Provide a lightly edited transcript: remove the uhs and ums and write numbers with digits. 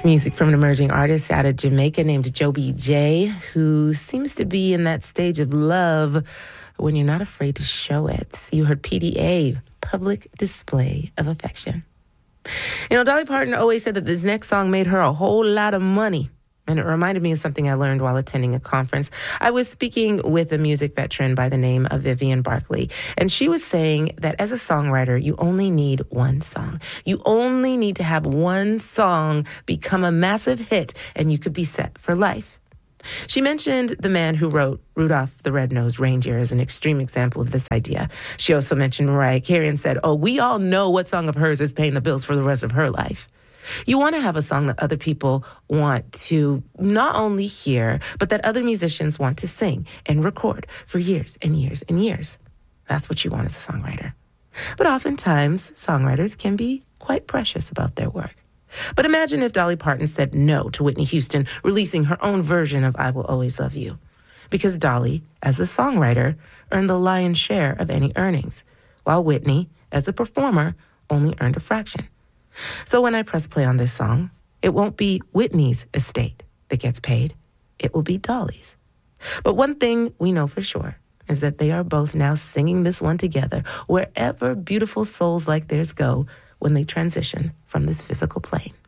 Music from an emerging artist out of Jamaica named Joby J, who seems to be in that stage of love when you're not afraid to show it. You heard PDA, Public Display of Affection. You know, Dolly Parton always said that this next song made her a whole lot of money. And it reminded me of something I learned while attending a conference. I was speaking with a music veteran by the name of Vivian Barkley, and she was saying that as a songwriter, you only need one song. You only need to have one song become a massive hit, and you could be set for life. She mentioned the man who wrote Rudolph the Red-Nosed Reindeer as an extreme example of this idea. She also mentioned Mariah Carey and said, oh, we all know what song of hers is paying the bills for the rest of her life. You want to have a song that other people want to not only hear, but that other musicians want to sing and record for years and years and years. That's what you want as a songwriter. But oftentimes, songwriters can be quite precious about their work. But imagine if Dolly Parton said no to Whitney Houston releasing her own version of I Will Always Love You. Because Dolly, as a songwriter, earned the lion's share of any earnings, while Whitney, as a performer, only earned a fraction. So when I press play on this song, it won't be Whitney's estate that gets paid. It will be Dolly's. But one thing we know for sure is that they are both now singing this one together wherever beautiful souls like theirs go when they transition from this physical plane.